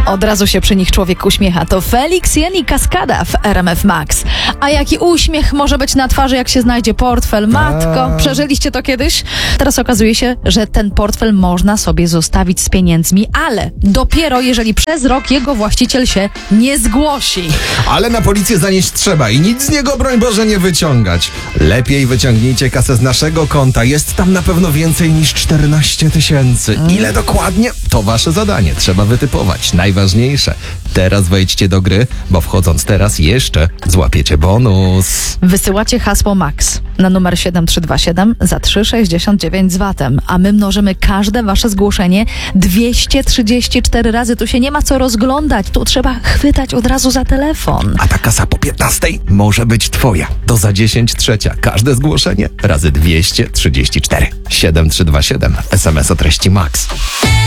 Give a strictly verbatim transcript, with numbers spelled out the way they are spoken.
Od razu się przy nich człowiek uśmiecha. To Felix Jen i Kaskada w R M F Max. A jaki uśmiech może być na twarzy, jak się znajdzie portfel? Matko, przeżyliście to kiedyś? Teraz okazuje się, że ten portfel można sobie zostawić z pieniędzmi, ale dopiero jeżeli przez rok jego właściciel się nie zgłosi. Ale na policję zanieść trzeba i nic z niego, broń Boże, nie wyciągać. Lepiej wyciągnijcie kasę z naszego konta. Jest tam na pewno więcej niż czternaście tysięcy. Ile dokładnie? To wasze zadanie. Trzeba wytypować. Najważniejsze. Teraz wejdźcie do gry, bo wchodząc teraz jeszcze złapiecie bonus. Wysyłacie hasło MAX na numer siedem trzy dwa siedem za trzy sześćdziesiąt dziewięć z V A T-em, a my mnożymy każde wasze zgłoszenie dwieście trzydzieści cztery razy. Tu się nie ma co rozglądać, tu trzeba chwytać od razu za telefon. A ta kasa po piętnastej może być twoja. To za dziesięć trzecia. Każde zgłoszenie razy dwieście trzydzieści cztery. siedem trzy dwa siedem. S M S o treści MAX.